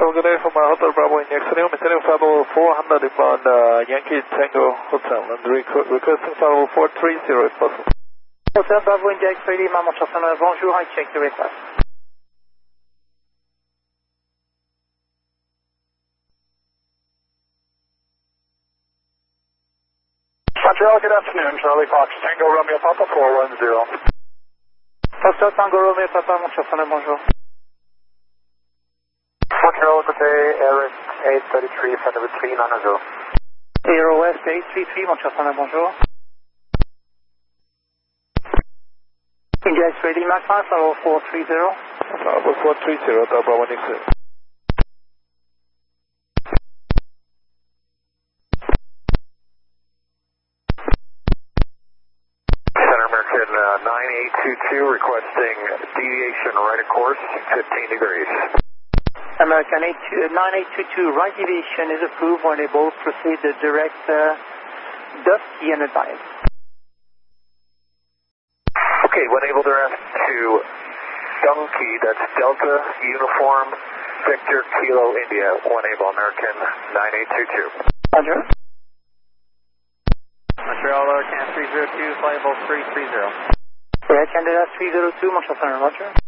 Montreal, good day from Hotel Bravo in Yaxinil, maintaining flight level 400 inbound Yankee Tango Hotel, and requesting flight level 430 if possible. Hotel Bravo India X-ray Lima, Montreal, bonjour, I check the request. Montreal, good afternoon, Charlie Fox, Tango Romeo Papa 410. Foxtrot Tango Romeo Papa, Montreal, bonjour. Montreal, good day, Air 833, flight number 390. Aero West 833, Montreal, bonjour. India X-ray Lima 5, level 430. Level 430, Hotel Bravo in Yaxinil. Center American 9822 requesting deviation right of course, 15 degrees. American 9822, right deviation is approved. When able, proceed the direct Dusky and advise. Okay, when able, they're asked to Donkey, that's Delta Uniform Victor Kilo India, when able, American 9822. Roger. Montreal, Can 302, flight level 330. Air Canada 302, Montreal, Roger.